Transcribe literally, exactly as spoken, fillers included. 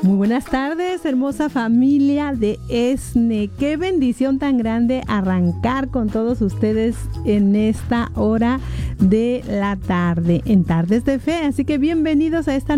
Muy buenas tardes, hermosa familia de ESNE. Qué bendición tan grande arrancar con todos ustedes en esta hora de la tarde, en Tardes de Fe. Así que bienvenidos a esta